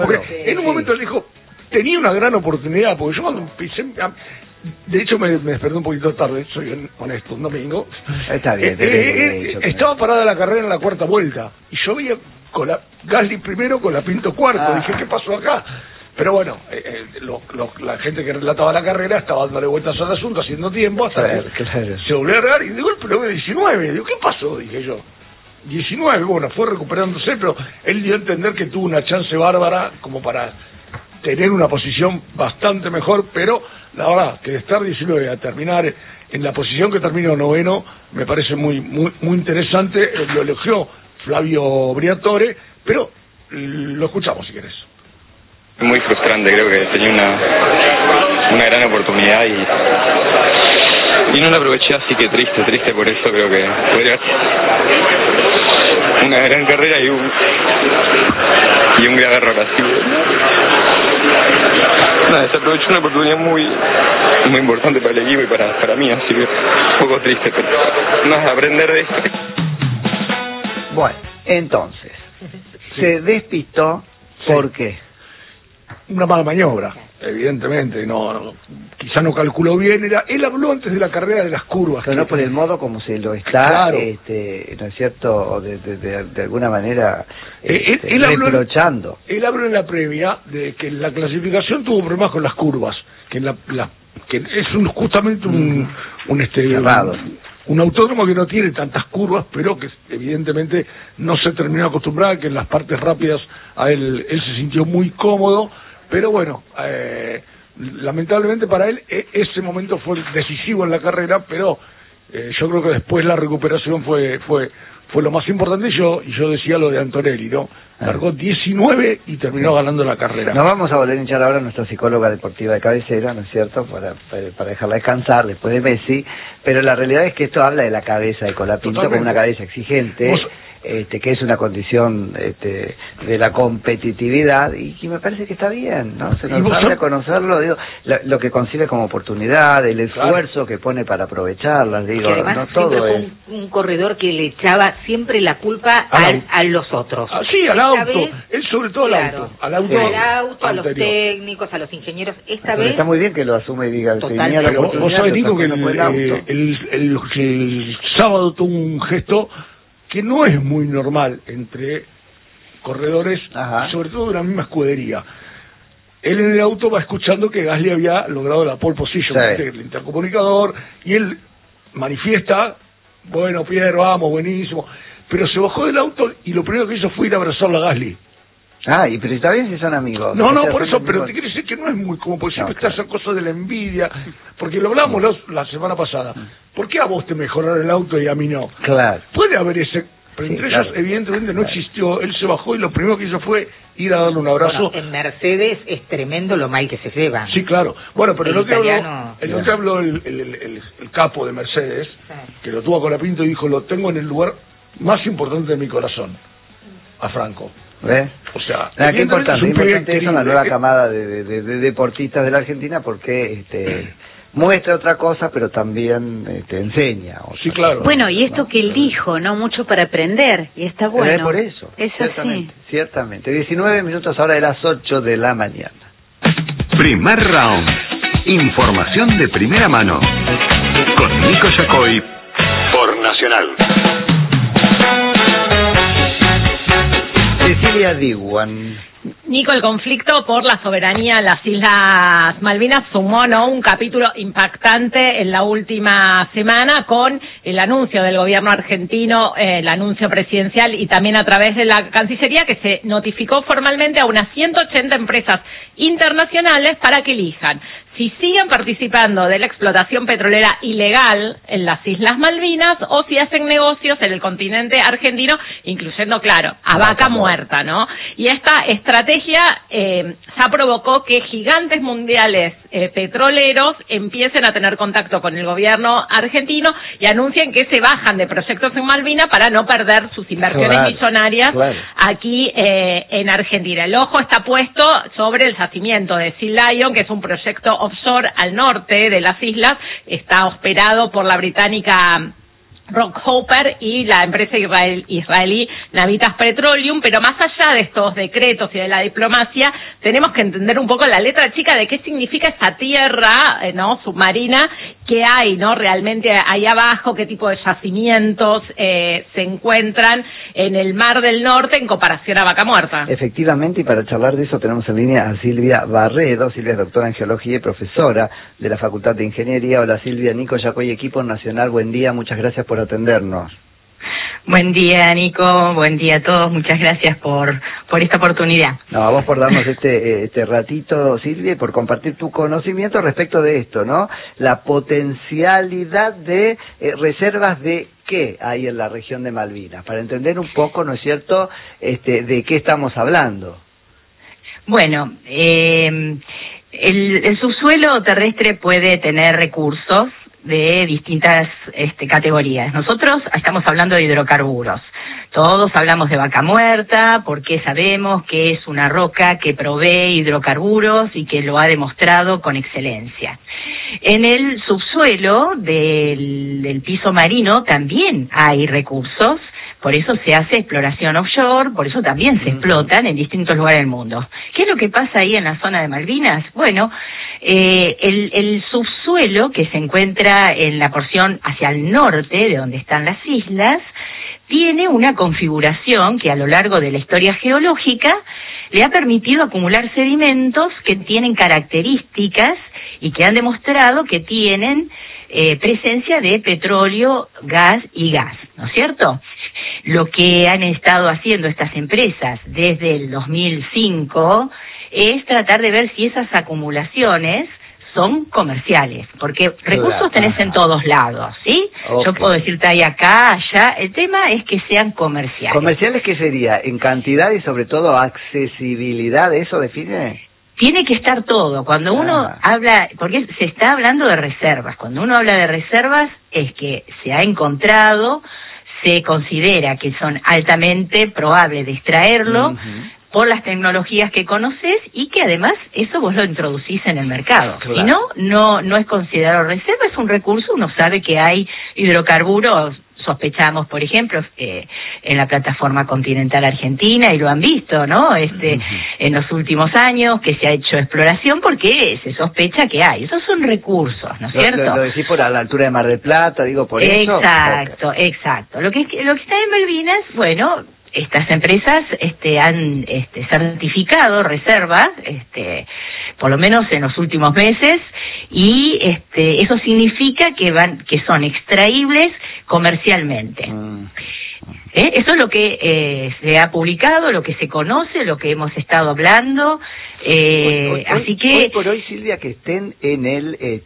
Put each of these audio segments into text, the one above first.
En un momento él dijo, tenía una gran oportunidad, porque yo cuando empecé, de hecho me desperté un poquito tarde, soy honesto, un domingo. Está bien. Estaba parada la carrera en la cuarta vuelta, y yo veía Gasly primero con la Pinto cuarto, dije, ¿qué pasó acá? Pero bueno, la gente que relataba la carrera estaba dándole vueltas al asunto, haciendo tiempo, hasta que se volvió a largar, y de golpe lo veo 19, digo, ¿qué pasó? Dije yo. 19, bueno, fue recuperándose, pero él dio a entender que tuvo una chance bárbara como para tener una posición bastante mejor, pero la verdad que de estar 19 a terminar en la posición que terminó noveno me parece muy interesante. Lo elogió Flavio Briatore, pero lo escuchamos si querés. Muy frustrante, creo que tenía una gran oportunidad y no la aproveché, así que triste por eso. Creo que podría ser una gran carrera y un gran error así. Desaprovechó una oportunidad muy importante para el equipo y para mí, así que un poco triste, pero no es aprender de esto. Bueno, entonces, se despistó, ¿por qué? Una mala maniobra, evidentemente, quizá no calculó bien. Él habló antes de la carrera de las curvas. Pero no por el modo como se lo está, claro. ¿No es cierto? De alguna manera él reprochando. Él habló en la previa de que la clasificación tuvo problemas con las curvas, que es justamente un autódromo que no tiene tantas curvas, pero que evidentemente no se terminó de acostumbrar, que en las partes rápidas a él se sintió muy cómodo, pero bueno, lamentablemente para él ese momento fue decisivo en la carrera, pero yo creo que después la recuperación fue lo más importante, y yo decía lo de Antonelli, ¿no? Largó 19 y terminó ganando la carrera. Nos vamos a volver a hinchar ahora a nuestra psicóloga deportiva de cabecera, ¿no es cierto?, para dejarla descansar después de Messi, pero la realidad es que esto habla de la cabeza de Colapinto como una cabeza exigente, que es una condición de la competitividad, y me parece que está bien, ¿no? Se nos habla a conocerlo, digo, lo que concibe como oportunidad, el esfuerzo que pone para aprovecharlas, digo, que además no todo es un corredor que le echaba siempre la culpa a los otros. Sí, al auto, él sobre todo al auto, a los técnicos, a los ingenieros. Esta vez está muy bien que lo asume y diga, tenía la oportunidad. Vos sabés, Nico, que el sábado tuvo un gesto que no es muy normal entre corredores, sobre todo de la misma escudería. Él en el auto va escuchando que Gasly había logrado la pole position, el intercomunicador, y él manifiesta, bueno, Pierre, vamos, buenísimo, pero se bajó del auto y lo primero que hizo fue ir a abrazarlo a Gasly. Y pero está bien si son amigos. No, por eso, pero te quiere decir que no es muy como, porque siempre está esa cosa de la envidia, porque lo hablamos la semana pasada. ¿Por qué a vos te mejoraron el auto y a mí no? Claro. Puede haber ese, pero entre ellos evidentemente no existió. Él se bajó y lo primero que hizo fue ir a darle un abrazo. Bueno, en Mercedes es tremendo lo mal que se lleva. Sí, claro. Bueno, pero lo que habló el capo de Mercedes, que lo tuvo a Colapinto y dijo, lo tengo en el lugar más importante de mi corazón, a Franco. ¿Ves? O sea, qué importante eso en la nueva camada de deportistas de la Argentina, porque muestra otra cosa, pero también enseña. Sí, claro. Bueno, y esto que él dijo, ¿no? Mucho para aprender, y está bueno. Es por eso. Es ciertamente, ciertamente. 19 minutos ahora de las 8 de la mañana. Primer round. Información de primera mano. Con Nico Yacoy por Nacional. Cecilia Diwan. Nico, el conflicto por la soberanía en las Islas Malvinas sumó un capítulo impactante en la última semana con el anuncio del gobierno argentino, el anuncio presidencial y también a través de la Cancillería, que se notificó formalmente a unas 180 empresas internacionales para que elijan si siguen participando de la explotación petrolera ilegal en las Islas Malvinas o si hacen negocios en el continente argentino, incluyendo, claro, a vaca muerta, ¿no? Y esta estrategia ya provocó que gigantes mundiales petroleros empiecen a tener contacto con el gobierno argentino y anuncien que se bajan de proyectos en Malvinas para no perder sus inversiones millonarias aquí en Argentina. El ojo está puesto sobre el yacimiento de Sea Lion, que es un proyecto offshore al norte de las islas, está operado por la británica Rockhopper y la empresa israelí Navitas Petroleum, pero más allá de estos decretos y de la diplomacia, tenemos que entender un poco la letra chica de qué significa esa tierra, ¿no?, submarina que hay, ¿no?, realmente ahí abajo, qué tipo de yacimientos se encuentran en el Mar del Norte en comparación a Vaca Muerta. Efectivamente, y para charlar de eso tenemos en línea a Silvia Barredo. Silvia es doctora en Geología y profesora de la Facultad de Ingeniería. Hola Silvia, Nico Yacoy, equipo nacional, buen día, muchas gracias por atendernos. Buen día, Nico, buen día a todos, muchas gracias por esta oportunidad. No, a vos por darnos este ratito, Silvia, y por compartir tu conocimiento respecto de esto, ¿no? La potencialidad de reservas de qué hay en la región de Malvinas, para entender un poco, ¿no es cierto?, de qué estamos hablando. Bueno, el subsuelo terrestre puede tener recursos de distintas categorías. Nosotros estamos hablando de hidrocarburos. Todos hablamos de Vaca Muerta porque sabemos que es una roca que provee hidrocarburos y que lo ha demostrado con excelencia. En el subsuelo del piso marino también hay recursos, por eso se hace exploración offshore, por eso también se explotan en distintos lugares del mundo. ¿Qué es lo que pasa ahí en la zona de Malvinas? Bueno, el subsuelo que se encuentra en la porción hacia el norte, de donde están las islas, tiene una configuración que a lo largo de la historia geológica le ha permitido acumular sedimentos que tienen características y que han demostrado que tienen presencia de petróleo, gas y gas, ¿no es cierto? Lo que han estado haciendo estas empresas desde el 2005 es tratar de ver si esas acumulaciones son comerciales, porque recursos tenés en todos lados, ¿sí? Okay. Yo puedo decirte ahí acá, allá, el tema es que sean comerciales. ¿Comerciales qué sería? ¿En cantidad y sobre todo accesibilidad? ¿Eso define? Tiene que estar todo. Cuando uno habla, porque se está hablando de reservas, cuando uno habla de reservas es que se ha encontrado, se considera que son altamente probables de extraerlo, por las tecnologías que conoces y que además eso vos lo introducís en el mercado. Claro. Si no es considerado reserva, es un recurso, uno sabe que hay hidrocarburos, sospechamos, por ejemplo, en la plataforma continental argentina, y lo han visto, ¿no? En los últimos años que se ha hecho exploración porque se sospecha que hay. Esos son recursos, ¿no es cierto? Lo decís por la altura de Mar del Plata, digo, por eso. Exacto, exacto. Lo que está en Malvinas, bueno, estas empresas han certificado reservas, por lo menos en los últimos meses, y eso significa que son extraíbles comercialmente. Eso es lo que se ha publicado, lo que se conoce, lo que hemos estado hablando. Así que hoy por hoy, Silvia, que estén en el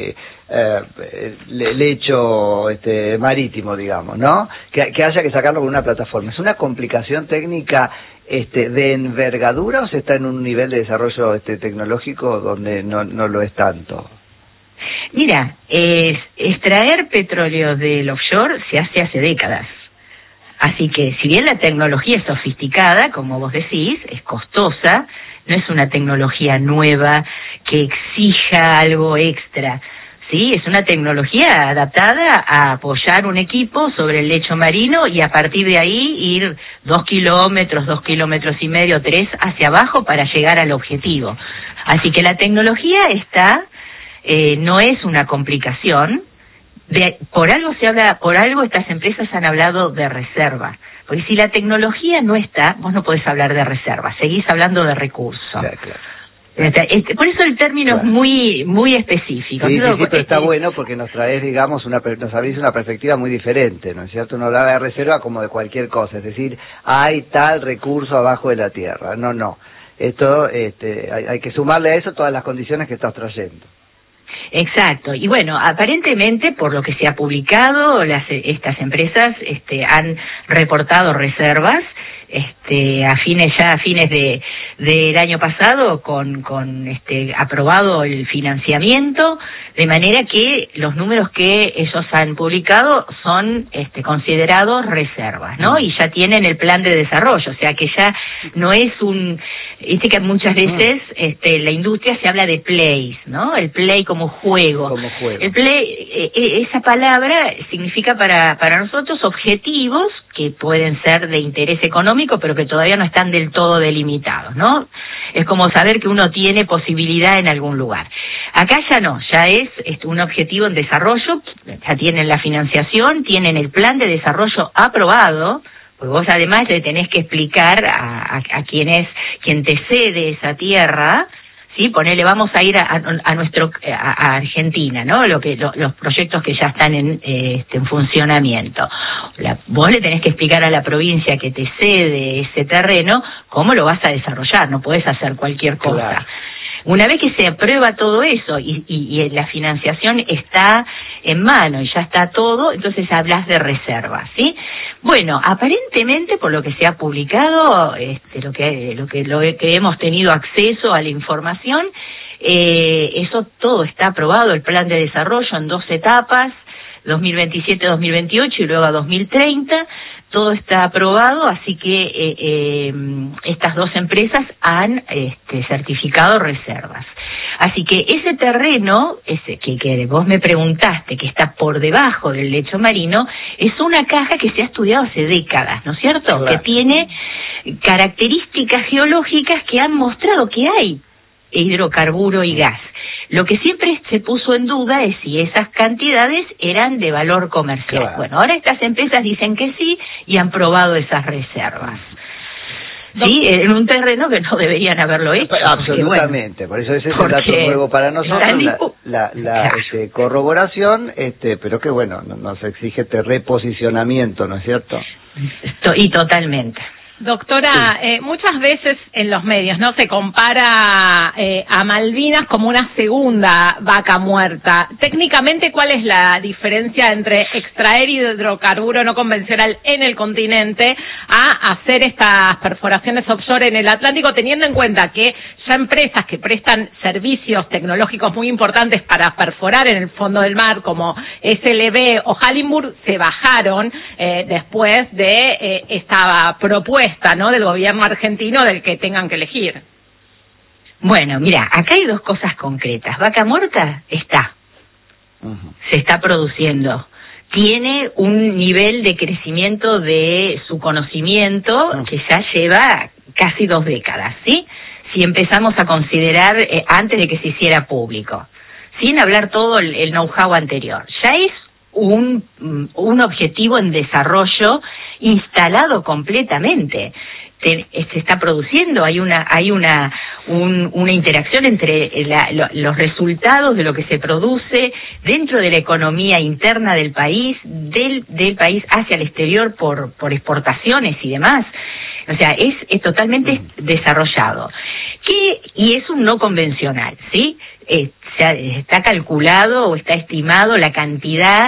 lecho marítimo, digamos, ¿no? Que haya que sacarlo con una plataforma. ¿Es una complicación técnica de envergadura o se está en un nivel de desarrollo tecnológico donde no lo es tanto? Mira, extraer petróleo del offshore se hace décadas. Así que, si bien la tecnología es sofisticada, como vos decís, es costosa, no es una tecnología nueva que exija algo extra. Sí, es una tecnología adaptada a apoyar un equipo sobre el lecho marino y a partir de ahí ir 2 kilómetros, 2 kilómetros y medio, 3 hacia abajo para llegar al objetivo. Así que la tecnología está, no es una complicación. Por algo estas empresas han hablado de reserva. Porque si la tecnología no está, vos no podés hablar de reserva, seguís hablando de recursos. Claro. Por eso el término es muy específico. Sí, pero está bueno porque nos traes, digamos, nos abrís una perspectiva muy diferente, ¿no es cierto? Uno habla de reserva como de cualquier cosa, es decir, hay tal recurso abajo de la tierra. No. Esto, hay que sumarle a eso todas las condiciones que estás trayendo. Exacto, y bueno, aparentemente por lo que se ha publicado, estas empresas han reportado reservas a fines del año pasado con aprobado el financiamiento, de manera que los números que ellos han publicado son considerados reservas, ¿no? Y ya tienen el plan de desarrollo, o sea que ya no es que muchas veces la industria se habla de plays, ¿no? El play como juego. El play, esa palabra significa para nosotros objetivos que pueden ser de interés económico, pero que todavía no están del todo delimitados, ¿no? Es como saber que uno tiene posibilidad en algún lugar. Acá ya no, ya es un objetivo en desarrollo, ya tienen la financiación, tienen el plan de desarrollo aprobado, pues vos además le tenés que explicar a quien te cede esa tierra, sí, ponele, vamos a ir a Argentina, ¿no? Los proyectos que ya están en funcionamiento. Vos le tenés que explicar a la provincia que te cede ese terreno cómo lo vas a desarrollar, no podés hacer cualquier cosa. Claro. Una vez que se aprueba todo eso y la financiación está en mano y ya está todo, entonces hablas de reservas, ¿sí? Bueno, aparentemente por lo que se ha publicado, lo que hemos tenido acceso a la información, eso todo está aprobado, el plan de desarrollo en 2 etapas, 2027-2028 y luego a 2030, todo está aprobado, así que estas 2 empresas han certificado reservas. Así que ese terreno, que vos me preguntaste, que está por debajo del lecho marino, es una caja que se ha estudiado hace décadas, ¿no es cierto? Claro. Que tiene características geológicas que han mostrado que hay hidrocarburo y gas. Lo que siempre se puso en duda es si esas cantidades eran de valor comercial. Claro. Bueno, ahora estas empresas dicen que sí y han probado esas reservas. Sí, en un terreno que no deberían haberlo hecho. Absolutamente, por eso ese es el dato nuevo para nosotros, la corroboración, pero que bueno, nos exige este reposicionamiento, ¿no es cierto? Y totalmente. Doctora, muchas veces en los medios no se compara a Malvinas como una segunda vaca muerta. Técnicamente, ¿cuál es la diferencia entre extraer hidrocarburo no convencional en el continente a hacer estas perforaciones offshore en el Atlántico, teniendo en cuenta que ya empresas que prestan servicios tecnológicos muy importantes para perforar en el fondo del mar, como SLB o Halliburton, se bajaron después de esta propuesta, ¿no?, del gobierno argentino del que tengan que elegir? Bueno, mira, acá hay 2 cosas concretas. Vaca muerta está, se está produciendo, tiene un nivel de crecimiento de su conocimiento que ya lleva casi 2 décadas, ¿sí? Si empezamos a considerar antes de que se hiciera público, sin hablar todo el know-how anterior, ya es un objetivo en desarrollo instalado completamente. Se está produciendo, hay una interacción entre los resultados de lo que se produce dentro de la economía interna del país, del país hacia el exterior por exportaciones y demás. O sea, es totalmente desarrollado. Y es un no convencional, ¿sí? Está calculado o está estimado la cantidad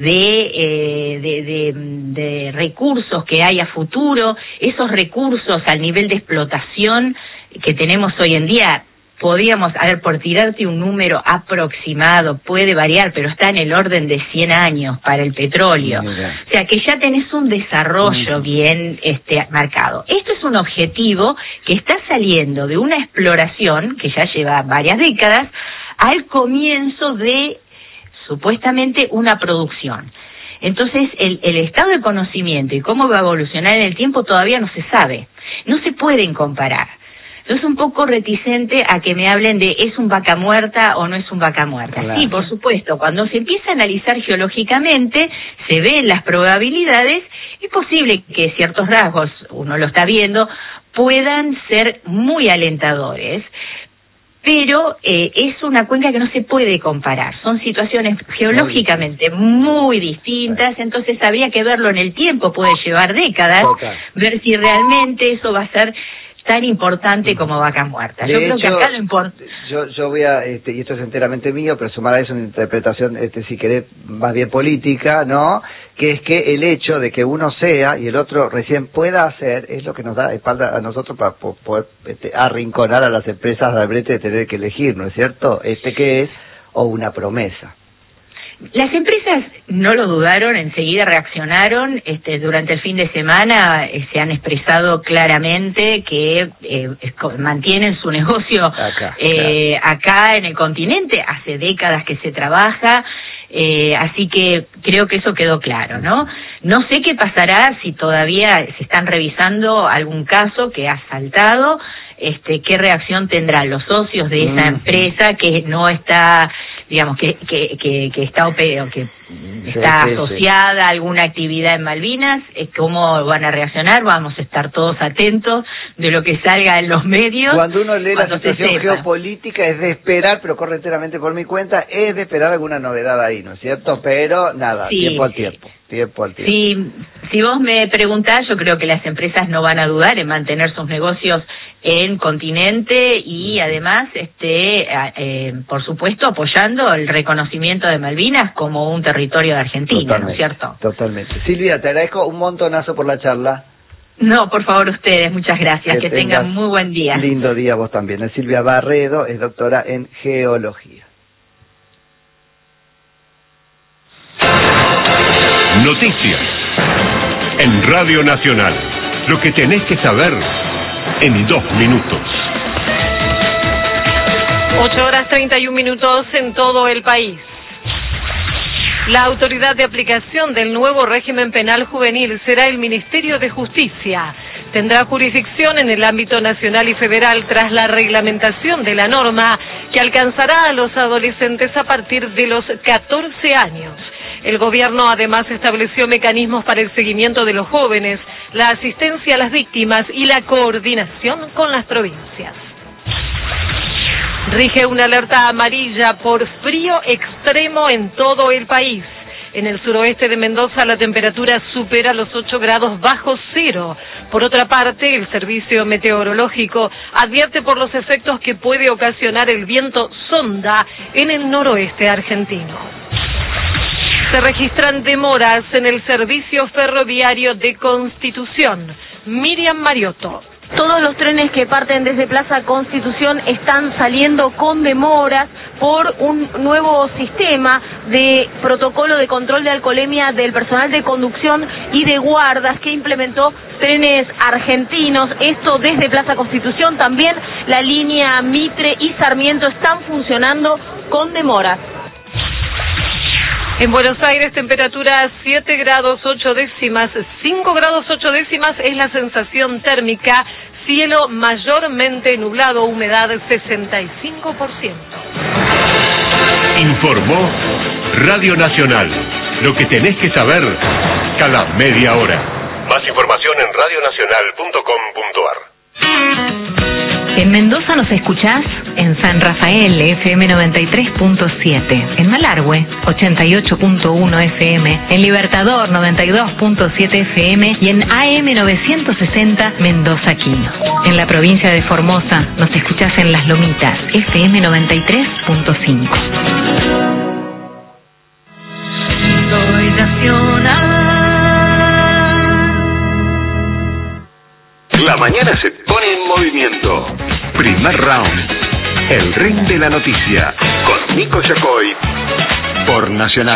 de recursos que hay a futuro. Esos recursos al nivel de explotación que tenemos hoy en día, podríamos, por tirarte un número aproximado, puede variar, pero está en el orden de 100 años para el petróleo. O sea, que ya tenés un desarrollo bien marcado. Esto es un objetivo que está saliendo de una exploración que ya lleva varias décadas al comienzo de, supuestamente, una producción. Entonces, el estado de conocimiento y cómo va a evolucionar en el tiempo todavía no se sabe. No se pueden comparar. Entonces, un poco reticente a que me hablen de ¿es un vaca muerta o no es un vaca muerta? Claro. Sí, por supuesto, cuando se empieza a analizar geológicamente, se ven las probabilidades, es posible que ciertos rasgos, uno lo está viendo, puedan ser muy alentadores, pero es una cuenca que no se puede comparar. Son situaciones geológicamente muy distintas, entonces habría que verlo en el tiempo, puede llevar décadas, ver si realmente eso va a ser tan importante como Vaca Muerta. Yo creo que acá lo importante... Yo voy a, y esto es enteramente mío, pero sumar a eso una interpretación, si querés, más bien política, ¿no? Que es que el hecho de que uno sea y el otro recién pueda hacer es lo que nos da espalda a nosotros para poder arrinconar a las empresas al brete de tener que elegir, ¿no es cierto? ¿Qué es? O una promesa. Las empresas no lo dudaron, enseguida reaccionaron, durante el fin de semana se han expresado claramente que mantienen su negocio acá en el continente, hace décadas que se trabaja, así que creo que eso quedó claro, ¿no? No sé qué pasará si todavía se están revisando algún caso que ha saltado, qué reacción tendrán los socios de esa empresa que no está, digamos, que está asociada a alguna actividad en Malvinas, cómo van a reaccionar. Vamos a estar todos atentos de lo que salga en los medios. Cuando uno lee la situación geopolítica es de esperar, pero corre enteramente por mi cuenta, es de esperar alguna novedad ahí, ¿no es cierto? Pero nada, sí, tiempo al tiempo. Si vos me preguntás, yo creo que las empresas no van a dudar en mantener sus negocios en continente y además, por supuesto, apoyando el reconocimiento de Malvinas como un territorio de Argentina, ¿no es cierto? Totalmente. Silvia, te agradezco un montonazo por la charla. No, por favor, ustedes, muchas gracias. Que tengan muy buen día. Lindo día vos también. Es Silvia Barredo, es doctora en Geología. Noticias en Radio Nacional. Lo que tenés que saber en 2 minutos. 8:31 en todo el país. La autoridad de aplicación del nuevo régimen penal juvenil será el Ministerio de Justicia. Tendrá jurisdicción en el ámbito nacional y federal tras la reglamentación de la norma que alcanzará a los adolescentes a partir de los 14 años. El gobierno además estableció mecanismos para el seguimiento de los jóvenes, la asistencia a las víctimas y la coordinación con las provincias. Rige una alerta amarilla por frío extremo en todo el país. En el suroeste de Mendoza la temperatura supera los 8 grados bajo cero. Por otra parte, el servicio meteorológico advierte por los efectos que puede ocasionar el viento sonda en el noroeste argentino. Se registran demoras en el servicio ferroviario de Constitución. Miriam Mariotto. Todos los trenes que parten desde Plaza Constitución están saliendo con demoras por un nuevo sistema de protocolo de control de alcoholemia del personal de conducción y de guardas que implementó Trenes Argentinos. Esto desde Plaza Constitución. También la línea Mitre y Sarmiento están funcionando con demoras. En Buenos Aires, temperatura 7 grados 8 décimas, 5 grados 8 décimas es la sensación térmica, cielo mayormente nublado, humedad 65%. Informó Radio Nacional. Lo que tenés que saber cada media hora. Más información en radionacional.com.ar. En Mendoza nos escuchás en San Rafael, FM 93.7, en Malargüe, 88.1 FM, en Libertador, 92.7 FM y en AM 960, Mendoza Quino. En la provincia de Formosa nos escuchás en Las Lomitas, FM 93.5. Soy nacional. La mañana se pone en movimiento. Primer round. El ring de la noticia. Con Nico Yacoy. Por Nacional.